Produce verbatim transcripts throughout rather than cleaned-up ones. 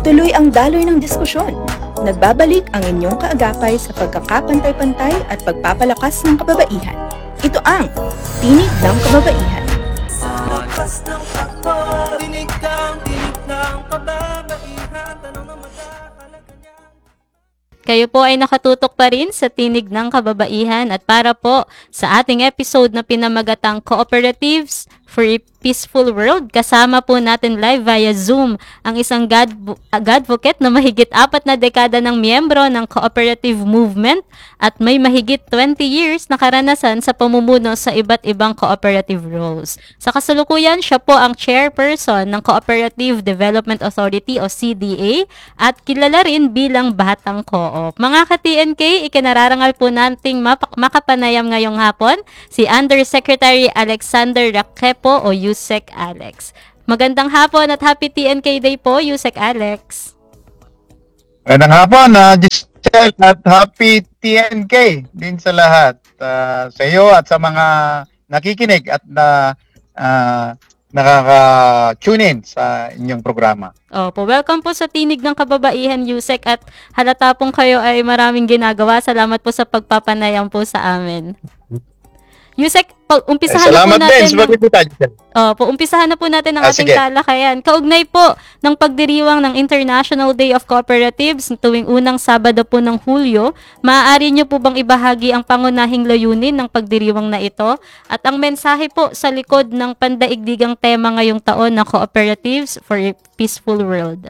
Tuloy ang daloy ng diskusyon. Nagbabalik ang inyong kaagapay sa pagkakapantay-pantay at pagpapalakas ng kababaihan. Ito ang Tinig ng Kababaihan. Lakas ng takbo, dinig kang tinig ng kababaihan, tanong na magkakalaga niya. Kayo po ay nakatutok pa rin sa Tinig ng Kababaihan at para po sa ating episode na pinamagatang Cooperatives for a Peaceful World, kasama po natin live via Zoom ang isang God, Godvocate na mahigit apat na dekada ng miyembro ng cooperative movement at may mahigit twenty years na karanasan sa pamumuno sa iba't ibang cooperative roles. Sa kasalukuyan, siya po ang chairperson ng Cooperative Development Authority o C D A at kilala rin bilang Batang Co-op. Mga ka-T N K, ikinararangal po nating map- makapanayam ngayong hapon si Undersecretary Alexander Raquepo o Yusek Alex. Magandang hapon at happy T N K Day po, Yusek Alex. Magandang hapon, uh, Giselle, at happy T N K din sa lahat. Uh, sa iyo at sa mga nakikinig at na uh, nakaka-tune in sa inyong programa. Opo, welcome po sa Tinig ng Kababaihan, Yusek, at halata pong kayo ay maraming ginagawa. Salamat po sa pagpapanayam po sa amin. Yusek, pag umpisahan Eh, na po salamat natin. din sa pagkikita, Giselle. Opo, umpisahan na po natin ang Ah, ating sige. talakayan. Kaugnay po ng pagdiriwang ng International Day of Cooperatives tuwing unang Sabado po ng Hulyo, maaari niyo po bang ibahagi ang pangunahing layunin ng pagdiriwang na ito at ang mensahe po sa likod ng pandaigdigang tema ngayong taon na Cooperatives for a Peaceful World?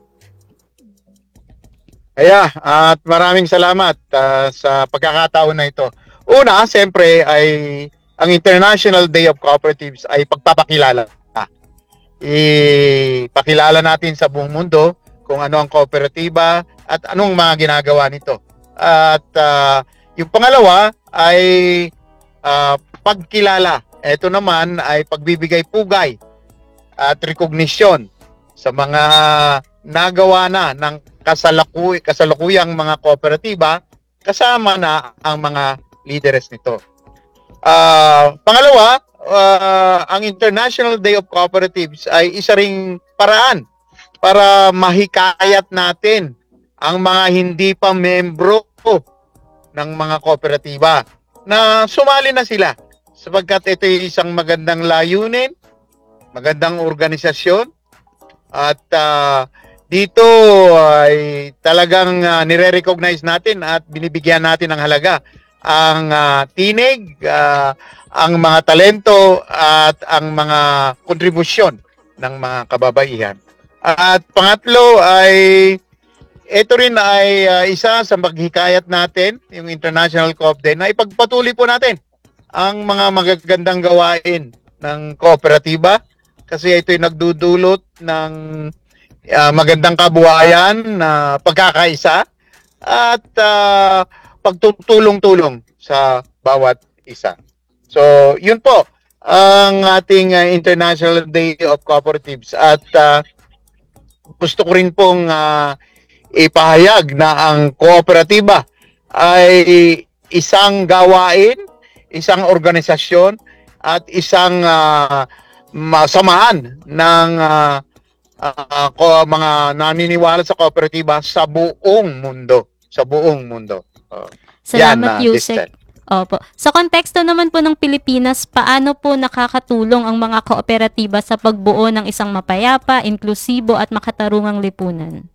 Kaya, at maraming salamat uh, sa pagkakataon na ito. Una, siyempre, ay ang International Day of Cooperatives ay pagpapakilala. Ipakilala natin sa buong mundo kung ano ang kooperatiba at anong mga ginagawa nito. At uh, yung pangalawa ay uh, pagkilala. Ito naman ay pagbibigay pugay at recognition sa mga nagawa na ng kasalakuy, kasalukuyang mga kooperatiba, kasama na ang mga leaders nito. Uh, pangalawa, uh, ang International Day of Cooperatives ay isa ring paraan para mahikayat natin ang mga hindi pa membro ng mga kooperatiba na sumali na sila sapagkat ito ay isang magandang layunin, magandang organisasyon at uh, dito ay talagang uh, nire-recognize natin at binibigyan natin ng halaga ang uh, tinig, uh, ang mga talento at ang mga kontribusyon ng mga kababaihan. At pangatlo ay ito rin ay uh, isa sa maghikayat natin, yung International Co-op Day, na ipagpatuloy po natin ang mga magagandang gawain ng kooperatiba kasi ito ay nagdudulot ng uh, magandang kabuhayan na uh, pagkakaisa at uh, pagtutulong-tulong sa bawat isa. So, yun po ang ating uh, International Day of Cooperatives at uh, gusto ko rin pong uh, ipahayag na ang kooperatiba ay isang gawain, isang organisasyon at isang uh, samahan ng uh, uh, ko, mga naniniwala sa kooperatiba sa buong mundo, sa buong mundo. Uh, Salamat, yan, uh, Yusek. Opo. Sa konteksto naman po ng Pilipinas, paano po nakakatulong ang mga kooperatiba sa pagbuo ng isang mapayapa, inklusibo at makatarungang lipunan?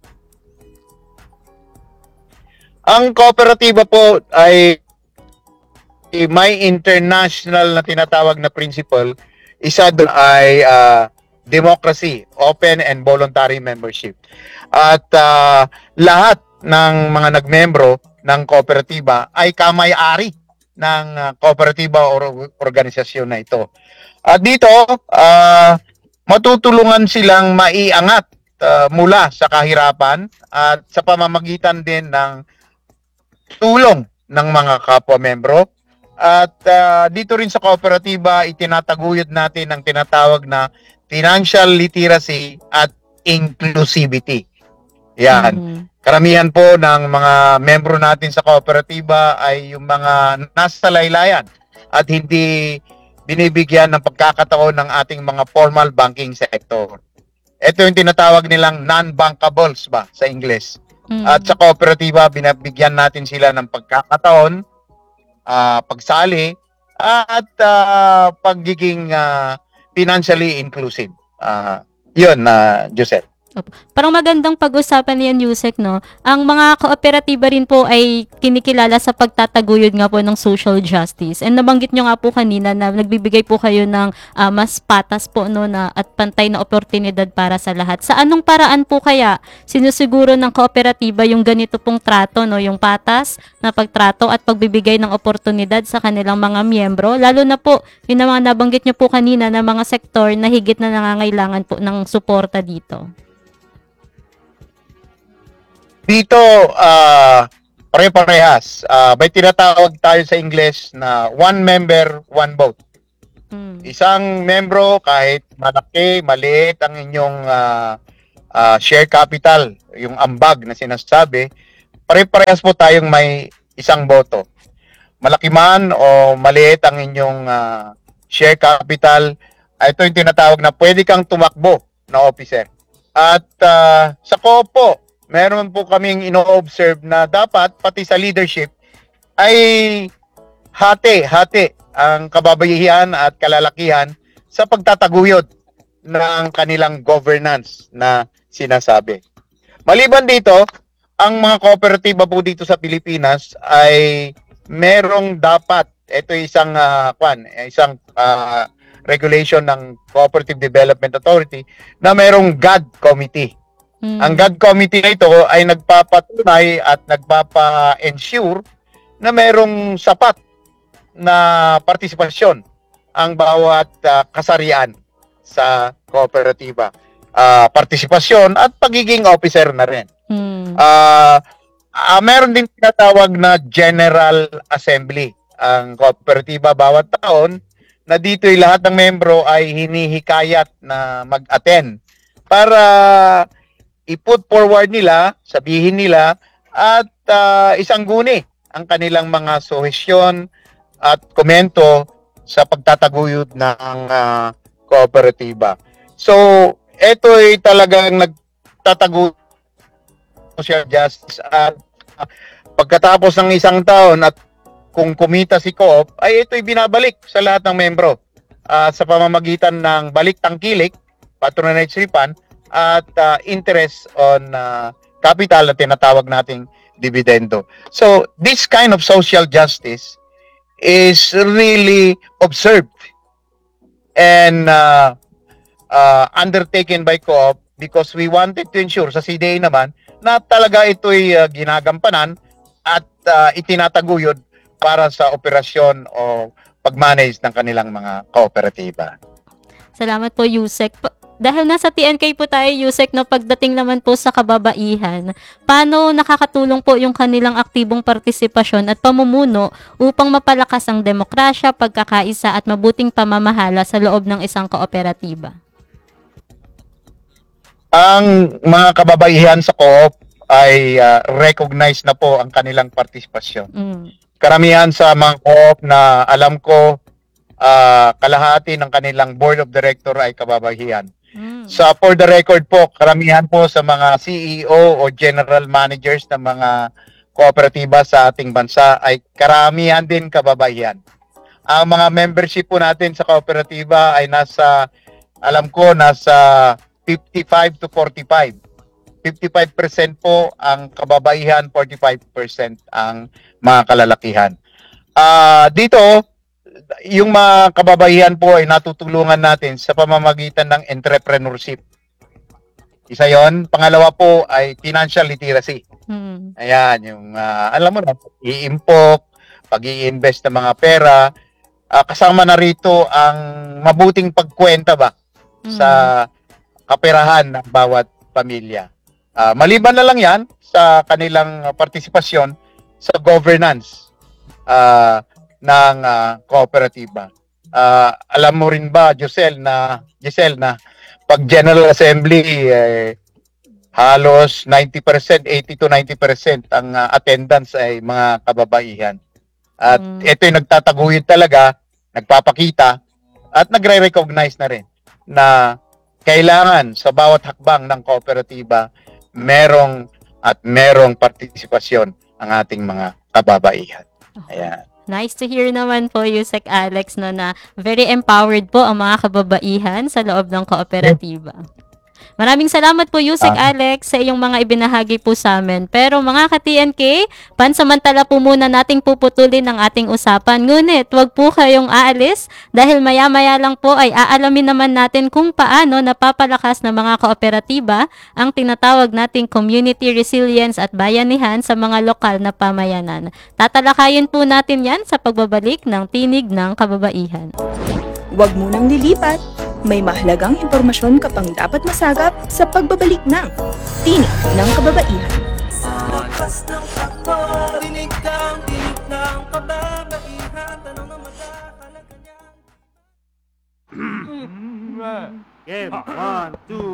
Ang kooperatiba po ay may international na tinatawag na principle. Isa doon ay uh, democracy, open and voluntary membership. At uh, lahat ng mga nagmembro ng kooperatiba ay kamay-ari ng uh, kooperatiba o organisasyon na ito. At dito, uh, matutulungan silang maiangat uh, mula sa kahirapan at sa pamamagitan din ng tulong ng mga kapwa-membro. At uh, dito rin sa kooperatiba, itinataguyod natin ang tinatawag na financial literacy at inclusivity. Yan. Mm-hmm. Karamihan po ng mga membro natin sa kooperatiba ay yung mga nasa laylayan at hindi binibigyan ng pagkakataon ng ating mga formal banking sector. Ito yung tinatawag nilang non-bankables ba sa English. Mm. At sa kooperatiba, binabigyan natin sila ng pagkakataon, ah, pagsali, at ah, pagiging ah, financially inclusive. Ah, yun, na Joseph. Parang magandang pag-usapan yan, Yusek, no? Ang mga kooperatiba rin po ay kinikilala sa pagtataguyod nga po ng social justice. And nabanggit nyo nga po kanina na nagbibigay po kayo ng ah, mas patas po, no, na, at pantay na oportunidad para sa lahat. Sa anong paraan po kaya sinusiguro ng kooperatiba yung ganito pong trato, no? Yung patas na pagtrato at pagbibigay ng oportunidad sa kanilang mga miyembro, lalo na po yung mga nabanggit nyo po kanina na mga sektor na higit na nangangailangan po ng suporta dito. Dito, ah, pare-parehas. Ah, may tinatawag tayo sa English na one member, one vote. Mm. Isang membro, kahit malaki, maliit ang inyong ah, ah, share capital, yung ambag na sinasabi, pare-parehas po tayong may isang boto. Malaki man o maliit ang inyong ah, share capital, ah, ito yung tinatawag na pwede kang tumakbo na officer. At ah, sa co-op po, meron po kaming ino-observe na dapat pati sa leadership ay hati-hati ang kababayihan at kalalakihan sa pagtataguyod ng kanilang governance na sinasabi. Maliban dito, ang mga kooperatiba po dito sa Pilipinas ay merong dapat, ito isang uh, kwan, isang uh, regulation ng Cooperative Development Authority na merong G A D committee. Mm. Ang G A D committee na ito ay nagpapatunay at nagpapa-ensure na merong sapat na partisipasyon ang bawat uh, kasarian sa kooperatiba. Uh, partisipasyon at pagiging officer na rin. Mm. Uh, uh, meron din tinatawag na General Assembly ang kooperatiba bawat taon na dito'y lahat ng membro ay hinihikayat na mag-attend para i-put forward nila, sabihin nila, at uh, isang guni ang kanilang mga suhesyon at komento sa pagtataguyod ng uh, kooperatiba. So, ito ay talagang nagtataguyod social justice at uh, pagkatapos ng isang taon at kung kumita si co-op, ay ito'y binabalik sa lahat ng membro uh, sa pamamagitan ng balik tangkilik, patronage refund, at uh, interest on uh, capital na tinatawag nating dividendo. So, this kind of social justice is really observed and uh, uh, undertaken by co-op because we wanted to ensure sa C D A naman na talaga ito'y uh, ginagampanan at uh, itinataguyod para sa operasyon o pag-manage ng kanilang mga kooperatiba. Salamat po, Yusek. Pa- dahil nasa T N K po tayo, Yusek, no, pagdating naman po sa kababaihan, paano nakakatulong po yung kanilang aktibong partisipasyon at pamumuno upang mapalakas ang demokrasya, pagkakaisa at mabuting pamamahala sa loob ng isang kooperatiba? Ang mga kababaihan sa co-op ay uh, recognize na po ang kanilang partisipasyon. Mm. Karamihan sa mga co-op na alam ko, uh, kalahati ng kanilang board of director ay kababaihan. Mm. So for the record po, karamihan po sa mga C E O o general managers ng mga kooperatiba sa ating bansa ay karamihan din kababaihan. Ang mga membership po natin sa kooperatiba ay nasa, alam ko, nasa fifty-five to forty-five. fifty-five percent po ang kababaihan, forty-five percent ang mga kalalakihan. Ah, uh, dito, yung mga kababaihan po ay natutulungan natin sa pamamagitan ng entrepreneurship. Isa yon. Pangalawa po ay financial literacy. Mm. Ayan, yung uh, alam mo na, i-impok, pag-i-invest ng mga pera, uh, kasama na rito ang mabuting pagkwenta ba Mm. sa kaperahan ng bawat pamilya. Uh, maliban na lang yan sa kanilang partisipasyon sa governance uh, ng uh, kooperatiba. Uh, alam mo rin ba, Giselle, na, Giselle, na pag General Assembly, eh, halos ninety percent, eighty to ninety percent ang uh, attendance ay mga kababaihan. At Mm. ito yung nagtataguyod talaga, nagpapakita, at nagre-recognize na rin na kailangan sa bawat hakbang ng kooperatiba, merong at merong partisipasyon ang ating mga kababaihan. Ayan. Nice to hear naman po, Yusek Alex, no, na very empowered po ang mga kababaihan sa loob ng kooperatiba. Maraming salamat po, Yusek Ah. Alex, sa iyong mga ibinahagi po sa amin. Pero mga ka-T N K, pansamantala po muna nating puputulin ang ating usapan. Ngunit, wag po kayong aalis dahil maya-maya lang po ay aalamin naman natin kung paano napapalakas ng mga kooperatiba ang tinatawag nating community resilience at bayanihan sa mga lokal na pamayanan. Tatalakayin po natin yan sa pagbabalik ng Tinig ng Kababaihan. Huwag munang lilipat. May mahalagang impormasyon ka pang dapat masagap sa pagbabalik ng Tinig ng Kababaihan. Sa lakas ng takbo, dinig kang tinig ng kababaihan. Tanong na madakalagan yan. Game, one, two.